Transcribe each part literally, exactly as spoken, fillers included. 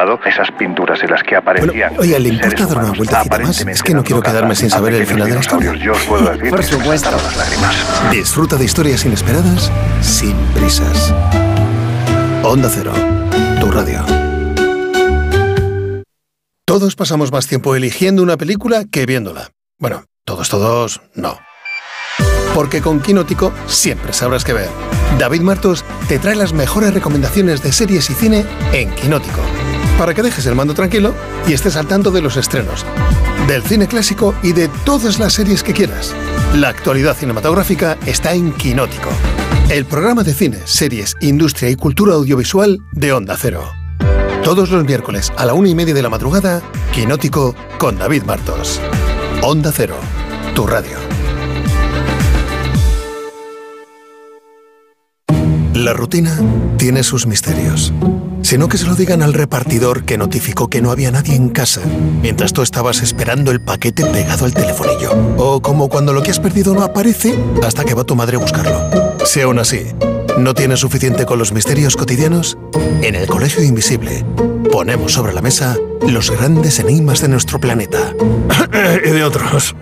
comprobado esas pinturas en las que aparecían. Bueno, oiga, ¿le importa dar una vueltecita más? Es que no quiero quedarme sin saber el final de la historia. Yo os puedo decir. Por supuesto. Las lágrimas. Disfruta de historias inesperadas sin prisas. Onda Cero, tu radio. Todos pasamos más tiempo eligiendo una película que viéndola. Bueno, todos, todos, no. Porque con Quinótico siempre sabrás qué ver. David Martos te trae las mejores recomendaciones de series y cine en Quinótico. Para que dejes el mando tranquilo y estés al tanto de los estrenos, del cine clásico y de todas las series que quieras. La actualidad cinematográfica está en Quinótico. El programa de cine, series, industria y cultura audiovisual de Onda Cero. Todos los miércoles a la una y media de la madrugada, Quinótico con David Martos. Onda Cero, tu radio. La rutina tiene sus misterios. Si no, que se lo digan al repartidor que notificó que no había nadie en casa mientras tú estabas esperando el paquete pegado al telefonillo. O como cuando lo que has perdido no aparece hasta que va tu madre a buscarlo. Si aún así no tienes suficiente con los misterios cotidianos, en el Colegio Invisible ponemos sobre la mesa los grandes enigmas de nuestro planeta. Y de otros.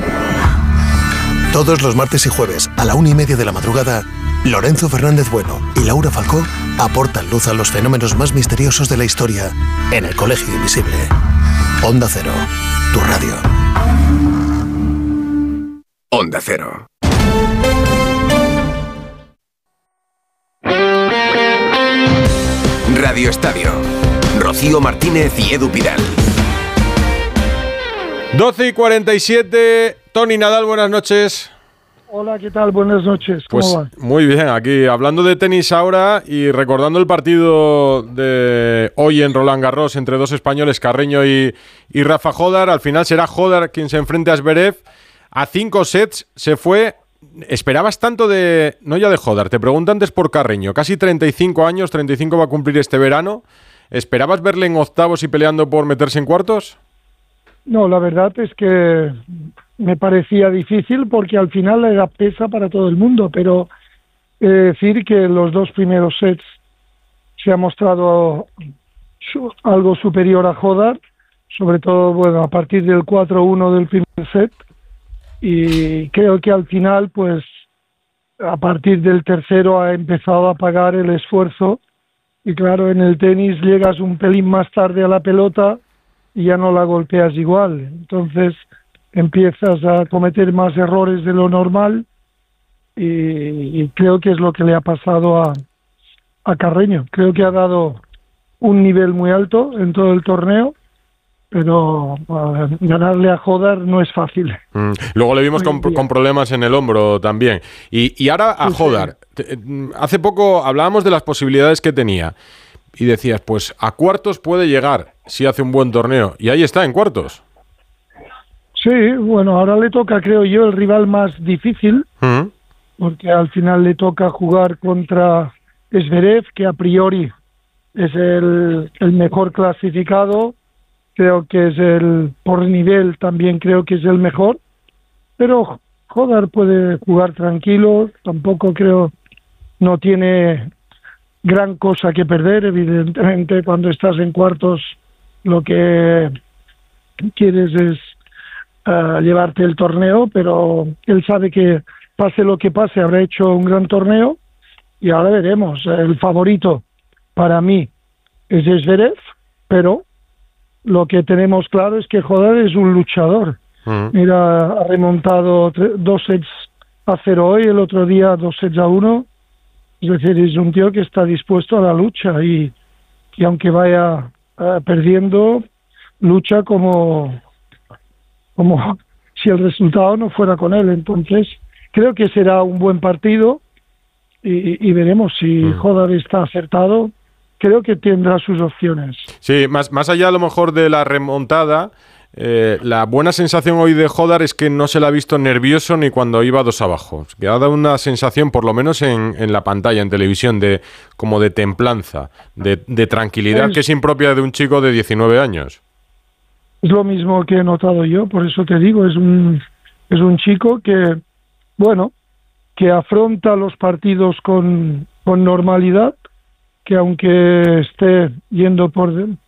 Todos los martes y jueves a la una y media de la madrugada, Lorenzo Fernández Bueno y Laura Falcó aportan luz a los fenómenos más misteriosos de la historia en el Colegio Invisible. Onda Cero, tu radio. Onda Cero. Radio Estadio. Rocío Martínez y Edu Pidal. doce y cuarenta y siete. Tony Nadal, buenas noches. Hola, ¿qué tal? Buenas noches. ¿Cómo pues va? Muy bien, aquí hablando de tenis ahora y recordando el partido de hoy en Roland Garros entre dos españoles, Carreño y, y Rafa Jódar. Al final será Jódar quien se enfrente a Zverev. A cinco sets se fue. ¿Esperabas tanto de, no ya de Jódar, te pregunto antes por Carreño, casi treinta y cinco años, treinta y cinco va a cumplir este verano. ¿Esperabas verle en octavos y peleando por meterse en cuartos? No, la verdad es que me parecía difícil porque al final era pesa para todo el mundo, pero he de decir que los dos primeros sets se ha mostrado su, algo superior a Jódar, sobre todo bueno a partir del cuatro uno del primer set, y creo que al final pues a partir del tercero ha empezado a pagar el esfuerzo, y claro, en el tenis llegas un pelín más tarde a la pelota y ya no la golpeas igual, entonces empiezas a cometer más errores de lo normal, y, y creo que es lo que le ha pasado a, a Carreño. Creo que ha dado un nivel muy alto en todo el torneo, pero uh, ganarle a Jódar no es fácil. Mm. Luego le vimos con, con problemas en el hombro también. Y, y ahora a sí, Jódar. Sí. Hace poco hablábamos de las posibilidades que tenía y decías, pues a cuartos puede llegar si hace un buen torneo. Y ahí está, en cuartos. Sí, bueno, ahora le toca, creo yo, el rival más difícil, uh-huh. porque al final le toca jugar contra Zverev, que a priori es el, el mejor clasificado, creo que es el, por nivel también creo que es el mejor, pero Jódar puede jugar tranquilo, tampoco creo, no tiene gran cosa que perder, evidentemente cuando estás en cuartos lo que quieres es Uh, llevarte el torneo, pero él sabe que pase lo que pase habrá hecho un gran torneo, y ahora veremos. El favorito para mí es Zverev, pero lo que tenemos claro es que Jódar es un luchador. Uh-huh. Mira, ha remontado tre- dos sets a cero hoy, el otro día dos sets a uno, es decir, es un tío que está dispuesto a la lucha, y, y aunque vaya uh, perdiendo, lucha como como si el resultado no fuera con él. Entonces creo que será un buen partido, y, y veremos si mm. Jódar está acertado. Creo que tendrá sus opciones. Sí, más, más allá a lo mejor de la remontada, eh, la buena sensación hoy de Jódar es que no se le ha visto nervioso ni cuando iba dos abajo, que ha dado una sensación, por lo menos en, en la pantalla, en televisión, de como de templanza, de, de tranquilidad, es, que es impropia de un chico de diecinueve años. Es lo mismo que he notado yo, por eso te digo, es un es un chico que, bueno, que afronta los partidos con, con normalidad, que aunque esté yendo por